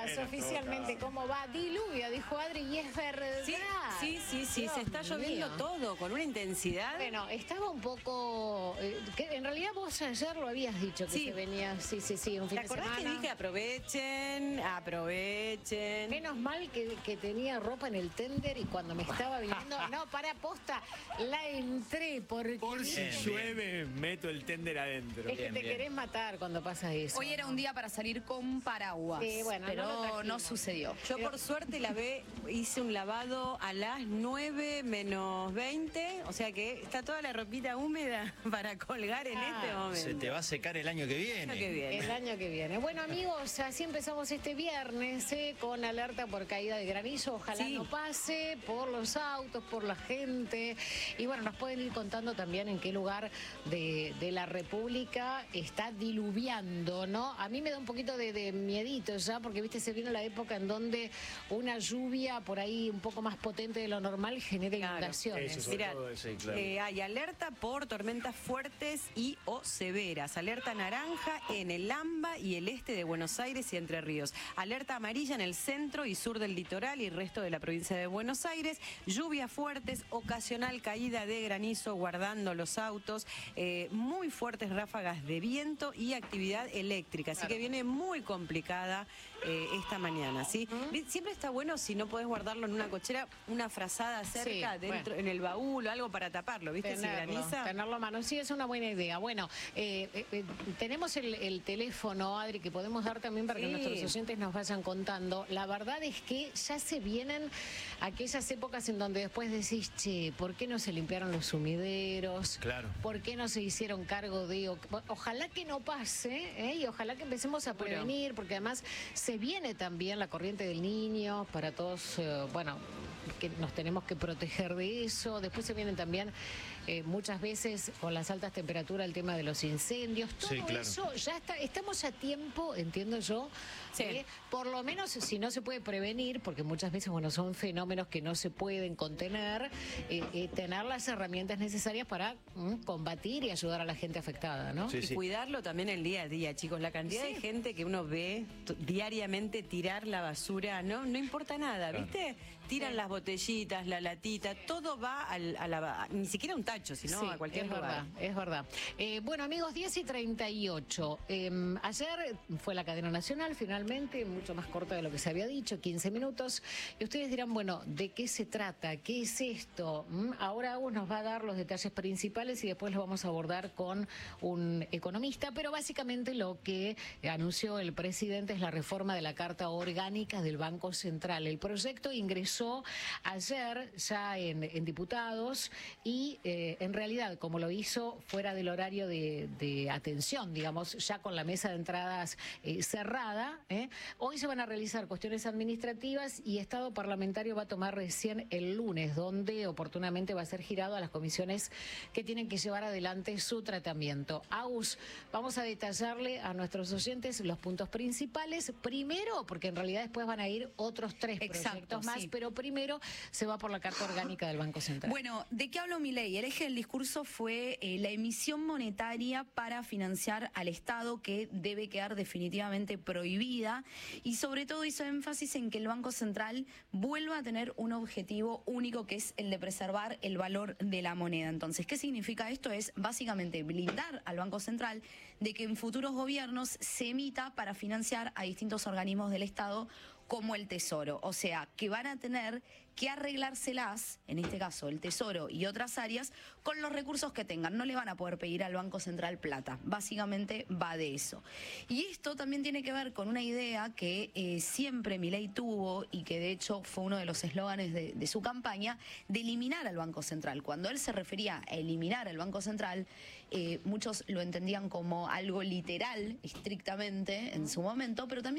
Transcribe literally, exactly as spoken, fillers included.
bueno, oficialmente cómo va. Diluvia, dijo Adri, y es verdad. Sí, sí, sí, sí, Dios se está lloviendo mío. todo con una intensidad. Bueno, estaba un poco... Eh, que en realidad vos ayer lo habías dicho que Sí. se venía, sí, sí, sí, un fin ¿Te de acordás semana. que dije aprovechen, aprovechen? Menos mal que, que tenía ropa en el tender y cuando me estaba viniendo... No, para posta, la entré porque... Por si Bien, llueve, meto el tender adentro. Es que Bien, te bien. querés matar cuando pasa eso. Hoy era un día para salir con paraguas, Sí, bueno, pero no lo no, trajimos. sucedió. Yo por suerte lavé, hice un lavado a las nueve menos veinte, o sea que está toda la ropita húmeda para colgar en Ah. este momento. Se te va a secar el año que viene. El año que viene. El año que viene. Bueno, amigos, así empezamos este viernes eh, con alerta por caída de granizo. Ojalá Sí. no pase por los autos, por la gente. Y bueno, nos pueden ir contando también en qué lugar de, de la República está diluviando, ¿no? A mí me da un poquito de, de miedito ya, porque, viste, se viene la época en donde una lluvia por ahí un poco más potente de lo normal genera Claro. inundaciones. Eso, sobre Mirá, todo, sí, claro. eh, hay alerta por tormentas fuertes y o severas. Alerta naranja en el AMBA y el este de Buenos Aires y Entre Ríos. Alerta amarilla en el centro y sur del litoral y resto de la provincia de Buenos Aires. Lluvias fuertes, ocasional caída de granizo guardando los autos. Eh, muy fuertes ráfagas de viento y actividad eléctrica. Así Claro. que viene muy complicada eh, esta mañana, ¿sí? Siempre está bueno, si no podés guardarlo en una cochera, una frazada cerca, Sí, dentro, bueno. en el baúl o algo para taparlo, ¿viste? Si Tenerlo, graniza. tenerlo a mano, sí, es una buena idea. Bueno, eh, eh, eh, tenemos el, el teléfono, Adri, que podemos dar también para que Sí. nuestros oyentes nos vayan contando. La verdad es que ya se vienen aquellas épocas en donde después decís, che, ¿por qué no se limpiaron los sumideros? Claro. ¿Por qué no se hicieron cargo de...? o- Ojalá que no pase, ¿eh? Y ojalá que empecemos a Bueno. prevenir, porque además se viene también la corriente del niño para todos, eh, bueno, que nos tenemos que proteger de eso. Después se vienen también eh, muchas veces con las altas temperaturas el tema de los incendios. Todo Sí, claro. eso ya está, estamos a tiempo, entiendo yo, Sí. de, por lo menos si no se puede prevenir, porque muchas veces, bueno, son fenómenos que no se pueden contener, eh, eh, tener las herramientas necesarias para mm, combatir y ayudar a la gente afectada, ¿no? Sí, Y sí. cuidarlo también el día a día, chicos. La cantidad Sí. de gente que uno ve t- diariamente tirar la basura, no no importa nada, ¿viste? Tiran Sí. las botellitas, la latita, todo va al- a la... Ni siquiera a un tacho, sino Sí, a cualquier es lugar. verdad, es verdad. Eh, bueno, amigos, diez y treinta y ocho. Eh, ayer fue la cadena nacional, finalmente, mucho más corta de lo que se había dicho, quince minutos. Y ustedes dirán, bueno, ¿de qué se trata? ¿Qué es esto? Mm, Ahora Agus nos va a dar los detalles principales y después los vamos a abordar con un economista. Pero básicamente lo que anunció el presidente es la reforma de la Carta Orgánica del Banco Central. El proyecto ingresó ayer ya en, en diputados y eh, en realidad, como lo hizo fuera del horario de, de atención, digamos, ya con la mesa de entradas eh, cerrada, ¿eh? Hoy se van a realizar cuestiones administrativas y Estado Parlamentario va a tomar recién el lunes, donde oportunamente va a ser girado a las comisiones que tienen que llevar adelante su tratamiento. Agus, vamos a detallarle a nuestros oyentes los puntos principales. Primero, porque en realidad después van a ir otros tres Exacto, proyectos más, sí. pero primero se va por la Carta Orgánica del Banco Central. Bueno, ¿de qué habló Milei? El eje del discurso fue eh, la emisión monetaria para financiar al Estado, que debe quedar definitivamente prohibida, y sobre todo hizo énfasis en que el Banco Central vuelva a tener un objetivo único, que es el de preservar el valor de la moneda. Entonces, ¿qué significa esto? Es básicamente blindar al Banco Central de que en futuros gobiernos se emita para financiar a distintos organismos del Estado, como el Tesoro. O sea, que van a tener que arreglárselas, en este caso el Tesoro y otras áreas, con los recursos que tengan. No le van a poder pedir al Banco Central plata. Básicamente va de eso. Y esto también tiene que ver con una idea que eh, siempre Milei tuvo, y que de hecho fue uno de los eslóganes de, de su campaña, de eliminar al Banco Central. Cuando él se refería a eliminar al Banco Central, eh, muchos lo entendían como algo literal, estrictamente, en su momento, pero también